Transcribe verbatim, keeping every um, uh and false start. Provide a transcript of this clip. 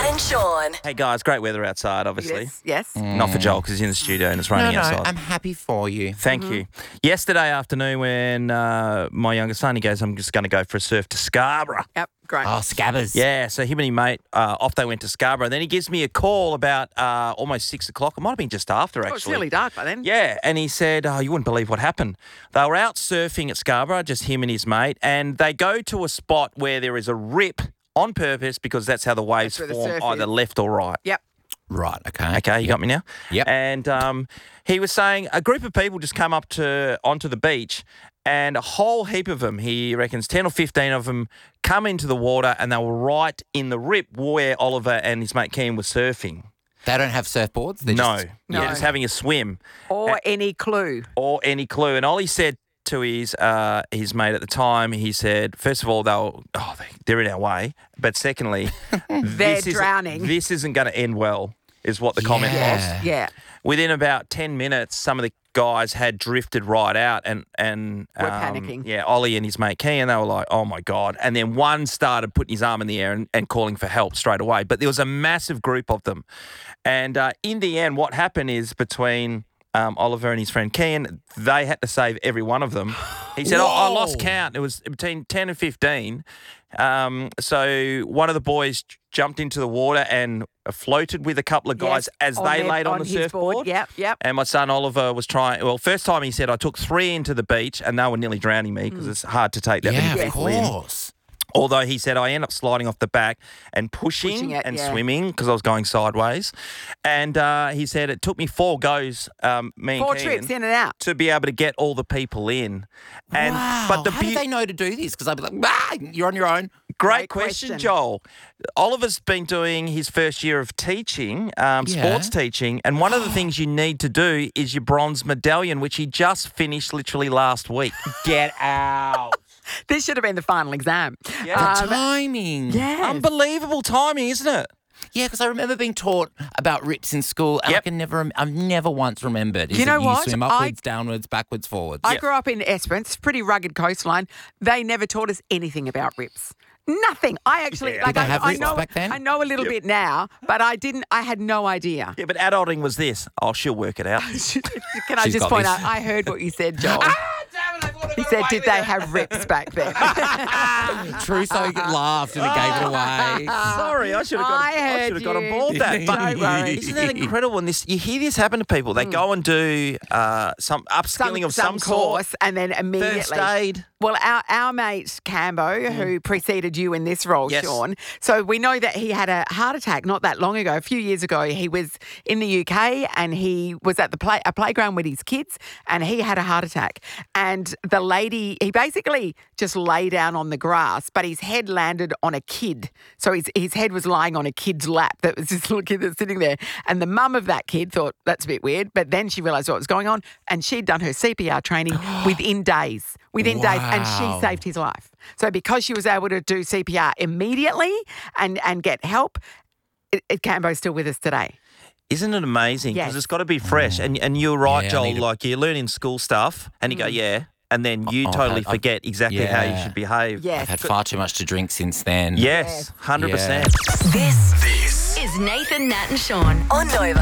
Nat and Sean. Hey guys, great weather outside, obviously. Yes, yes. Not for Joel because he's in the studio and it's No, raining no, outside. I'm happy for you. Thank you. Yesterday afternoon when uh, my youngest son, he goes, I'm just going to go for a surf to Scarborough. Yep, great. Oh, scabbers. Yeah, so him and his mate, uh, off they went to Scarborough. And then he gives me a call about uh, almost six o'clock. It might have been just after, actually. Oh, it's really dark by then. Yeah, and he said, oh, you wouldn't believe what happened. They were out surfing at Scarborough, just him and his mate, and they go to a spot where there is a rip on purpose because that's how the waves That's where the form, surf either is. left or right. Yep. Right, okay. Okay, you got me now? Yep. And um, he was saying a group of people just come up to onto the beach and a whole heap of them, he reckons ten or fifteen of them, come into the water and they were right in the rip where Oliver and his mate Keane were surfing. They don't have surfboards? They're No, Just, No. yeah, just having a swim Or any clue. or any clue. And Ollie said to his uh, his mate at the time, he said, first of all, they'll oh they, they're in our way, but secondly, They're this isn't- drowning. This isn't going to end well, is what the comment Yeah. was. Yeah. Within about ten minutes, some of the guys had drifted right out and and Were um, panicking. Yeah, Ollie and his mate Kean, they were like, "Oh my god!" And then one started putting his arm in the air and, and calling for help straight away. But there was a massive group of them, and uh, in the end, what happened is between um, Oliver and his friend Kean, they had to save every one of them. He said, oh, "I lost Whoa. count. It was between ten and fifteen." Um, so one of the boys j- jumped into the water and floated with a couple of guys Yes, as on they their- laid on, on the his board. surfboard. Yep, yep. And my son Oliver was trying. Well, first time he said I took three into the beach, and they were nearly drowning me because it's hard to take that yeah, many of people in. course. Although he said I end up sliding off the back and pushing, Pushing it, and yeah. swimming because I was going sideways. And uh, he said it took me four goes, um, me and Four Kean, trips in and out. to be able to get all the people in. And wow. but the How beau- do they know to do this? Because I'd be like, ah, you're on your own. Great Great question, question. Joel. Oliver's been doing his first year of teaching, um, Yeah. sports teaching, and one of the things you need to do is your bronze medallion, which he just finished literally last week. Get out. This should have been the final exam. Yeah. Um, Timing. yes. Unbelievable timing, isn't it? Yeah, because I remember being taught about rips in school, and Yep. I can never, rem- I've never once remembered. Is You know that what? You swim I- upwards, downwards, backwards, forwards. I grew up in Esperance, pretty rugged coastline. They never taught us anything about rips. Nothing. I actually Yeah. like. Did they I, have I rips know. back then? I know a little bit now, but I didn't. I had no idea. Yeah, but adulting was this. Oh, she'll work it out. Can I She's just got point this. out? I heard what you said, Joel. He said, "Did they have rips back then?" Truso laughed and it gave it away. Sorry, I should have got. I I, heard should have got on you. board that. But Don't worry. isn't that incredible? And this, you hear this happen to people. They go and do uh, some upskilling of some, sort. course, and then immediately. First aid. Well, our, our mate Cambo, who preceded you in this role, Yes. Sean, so we know that he had a heart attack not that long ago. A few years ago, he was in the U K and he was at the play, a playground with his kids and he had a heart attack. And the lady, he basically just lay down on the grass, but his head landed on a kid. So his, his head was lying on a kid's lap. That was this little kid that's sitting there. And the mum of that kid thought, that's a bit weird. But then she realised what was going on and she'd done her C P R training within days. Within days, and she Wow. saved his life. So because she was able to do C P R immediately and, and get help, it, it Cambo's still with us today. Isn't it amazing? Because Yes. it's got to be fresh. And and you're right, Yeah, I Joel. need to- Like you learn in school stuff, and you go, yeah, and then you Oh, totally I've- I've- forget exactly how you yeah. should behave. Yes. I've had far too much to drink since then. Yes, hundred percent. This, this is Nathan, Nat and Sean on Nova.